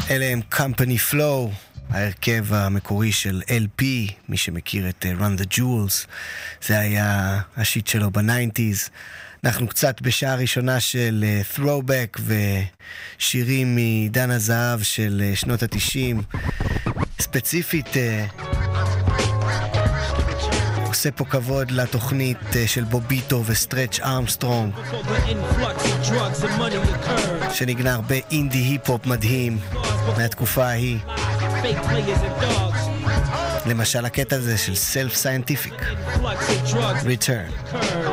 אלה הם Company Flow, ההרכב המקורי של LP, מי שמכיר את Run the Jewels, זה היה השיט שלו ב-90s. אנחנו קצת בשעה ראשונה של Throwback ושירים מדן הזהב של שנות ה-90. ספציפית עושה פה כבוד לתוכנית של בוביטו וסטרץ' ארמסטרונג, שנגנה הרבה אינדי היפ-הופ מדהים מהתקופה ההיא. למשל הקטע הזה של Self Scientific Return.